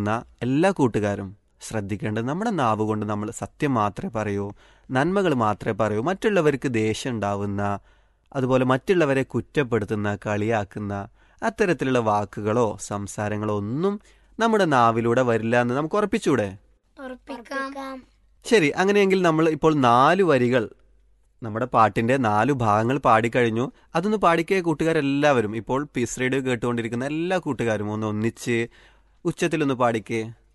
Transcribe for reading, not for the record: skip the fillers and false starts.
കേൾക്കുന്ന എല്ലാ കൂട്ടുകാരും ശ്രദ്ധിക്കേണ്ടത്, നമ്മുടെ നാവ് കൊണ്ട് നമ്മൾ സത്യം മാത്രമേ പറയൂ, നന്മകൾ മാത്രമേ പറയൂ. മറ്റുള്ളവർക്ക് ദേഷ്യം ഉണ്ടാവുന്ന, അതുപോലെ മറ്റുള്ളവരെ കുറ്റപ്പെടുത്തുന്ന, കളിയാക്കുന്ന അത്തരത്തിലുള്ള വാക്കുകളോ സംസാരങ്ങളോ ഒന്നും നമ്മുടെ നാവിലൂടെ വരില്ല എന്ന് നമുക്ക് ഉറപ്പിച്ചൂടെ? ഉറപ്പിക്കാം. ശരി, അങ്ങനെയെങ്കിൽ നമ്മൾ ഇപ്പോൾ 4 വരികൾ, നമ്മുടെ പാട്ടിന്റെ 4 ഭാഗങ്ങൾ പാടിക്കഴിഞ്ഞു. അതൊന്ന് പാടിക്കേ കൂട്ടുകാരെല്ലാവരും. ഇപ്പോൾ പീസ് റേഡിയോ കേട്ടുകൊണ്ടിരിക്കുന്ന എല്ലാ കൂട്ടുകാരും ഒന്ന് ഒന്നിച്ച് ഉച്ചത്തിലൊന്ന് പാടിക്കേ.